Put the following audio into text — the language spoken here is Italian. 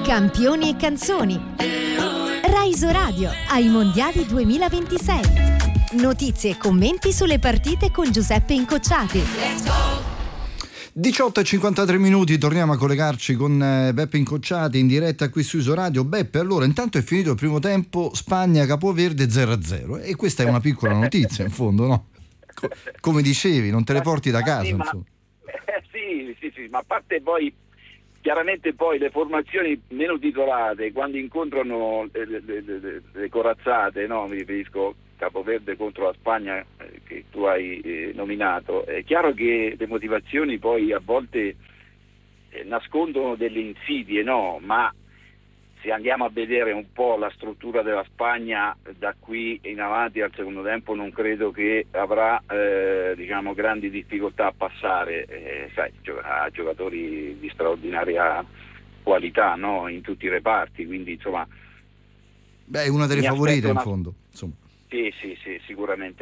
Campioni e canzoni. Rai Radio ai Mondiali 2026. Notizie e commenti sulle partite con Giuseppe Incocciati. 18:53 minuti, torniamo a collegarci con Beppe Incocciati in diretta qui su Iso Radio. Beppe, allora intanto è finito il primo tempo, Spagna Capoverde 0-0 e questa è una piccola notizia in fondo, no? Come dicevi, non te le porti da casa, insomma. Sì, ma a parte poi chiaramente poi le formazioni meno titolate quando incontrano le corazzate, no? Mi riferisco Capoverde contro la Spagna che tu hai nominato, è chiaro che le motivazioni poi a volte nascondono delle insidie, no? Ma se andiamo a vedere un po' la struttura della Spagna da qui in avanti al secondo tempo non credo che avrà grandi difficoltà a passare, ha giocatori di straordinaria qualità, no? In tutti i reparti, quindi insomma è una delle favorite in fondo, insomma. Sì, sicuramente.